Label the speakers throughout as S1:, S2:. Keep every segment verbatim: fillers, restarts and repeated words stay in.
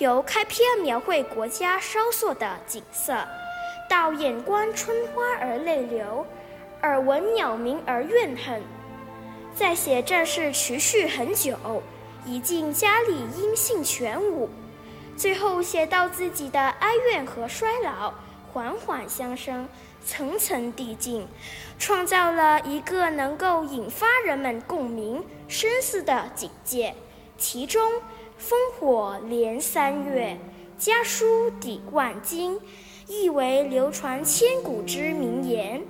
S1: 由开篇描绘国家稍缩的景色，到眼观春花而泪流，耳闻鸟鸣而怨恨，再写这事持续很久，已尽家里音信全无，最后写到自己的哀怨和衰老缓缓相生，层层递进，创造了一个能够引发人们共鸣深思的境界。其中烽火连三月，家书抵万金，亦为流传千古之名言。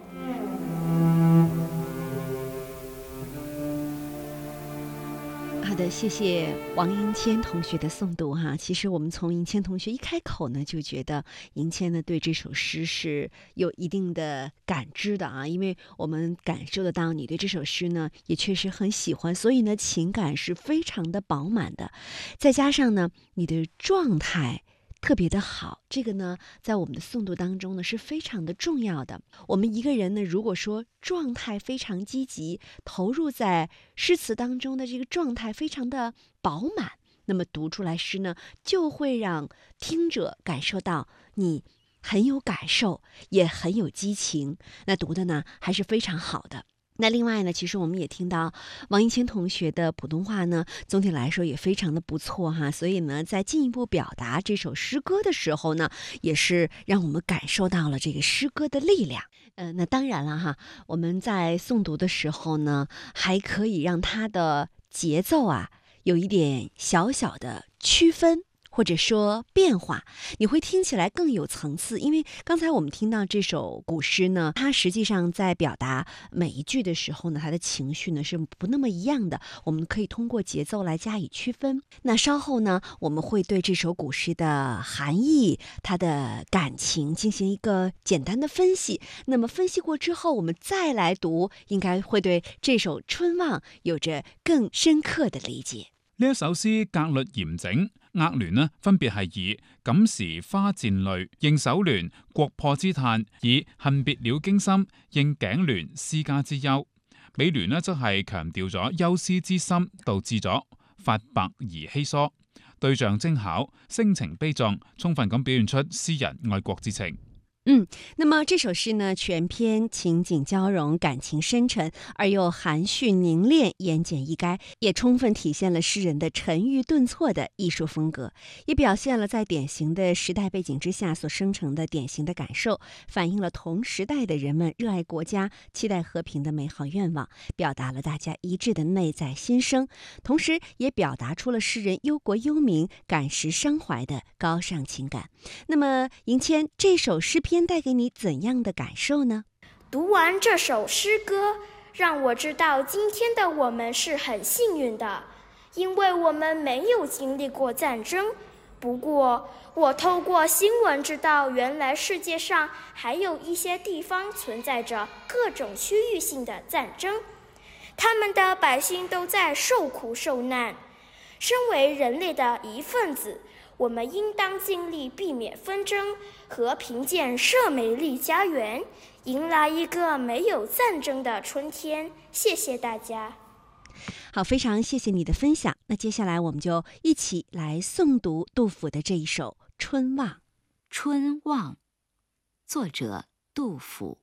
S2: 好的，谢谢王迎谦同学的诵读哈。其实我们从迎谦同学一开口呢，就觉得迎谦呢对这首诗是有一定的感知的啊，因为我们感受得到你对这首诗呢也确实很喜欢，所以呢情感是非常的饱满的，再加上呢你的状态特别的好，这个呢在我们的诵读当中呢是非常的重要的。我们一个人呢如果说状态非常积极，投入在诗词当中的这个状态非常的饱满，那么读出来诗呢就会让听者感受到你很有感受，也很有激情，那读的呢还是非常好的。那另外呢，其实我们也听到王迎谦同学的普通话呢，总体来说也非常的不错哈，所以呢，在进一步表达这首诗歌的时候呢，也是让我们感受到了这个诗歌的力量。呃，那当然了哈，我们在诵读的时候呢，还可以让它的节奏啊有一点小小的区分，或者说变化，你会听起来更有层次。因为刚才我们听到这首古诗呢，它实际上在表达每一句的时候呢，它的情绪呢是不那么一样的，我们可以通过节奏来加以区分。那稍后呢，我们会对这首古诗的含义、它的感情进行一个简单的分析，那么分析过之后，我们再来读，应该会对这首《春望》有着更深刻的理解。
S3: 呢一首詩格律嚴整，額聯呢分別係以感時花漸淚應首聯，國破之嘆以恨別了驚心應頸聯思家之憂。尾聯呢則係強調咗憂思之心，導致咗發白而稀疏，對象精巧，聲情悲壯，充分咁表現出詩人愛國之情。
S2: 嗯，那麼這首詩呢，全篇情景交融，感情深沉，而又含蓄凝練，言簡意賅，也充分體現了詩人的沉鬱頓挫的藝術風格，也表現了在典型的時代背景之下所生成的典型的感受，反映了同時代的人們熱愛國家、期待和平的美好願望，表達了大家一致的內在心聲，同時也表達出了詩人憂國憂民、感時傷懷的高尚情感。那麼迎謙，這首詩篇帶給你怎樣的感受呢？
S1: 讀完這首詩歌，讓我知道今天的我們是很幸運的，因為我們沒有經歷過戰爭。不過我透過新聞知道，原來世界上還有一些地方存在着各種區域性的戰爭，他們的百姓都在受苦受難。身為人類的一份子，我們應當盡力避免紛爭，和平建設美麗家園，迎來一個沒有戰爭的春天。謝謝大家。
S2: 好，非常謝謝你的分享。那接下來我們就一起來誦讀杜甫的這一首《春望》。《
S4: 春望》，作者杜甫。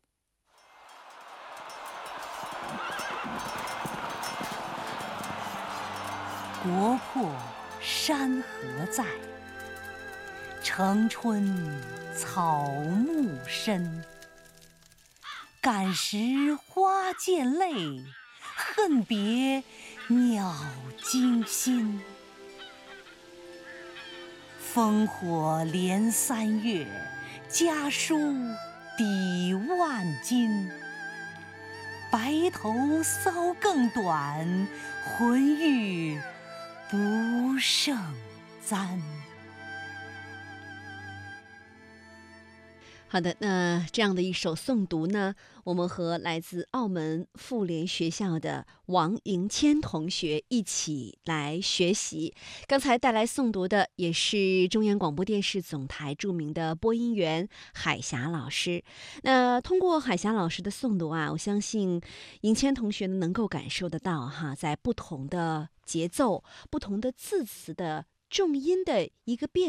S5: 國破山河在，城春草木深。感時花溅淚，恨別鳥驚心。烽火連三月，家書抵萬金。白頭搔更短，渾欲不勝簪。
S2: 好的，那这样的一首诵读呢，我们和来自澳门妇联学校的王迎谦同学一起来学习。刚才带来诵读的也是中央广播电视总台著名的播音员海霞老师。那通过海霞老师的诵读啊，我相信迎谦同学呢能够感受得到哈，在不同的节奏、不同的字词的重音的一个变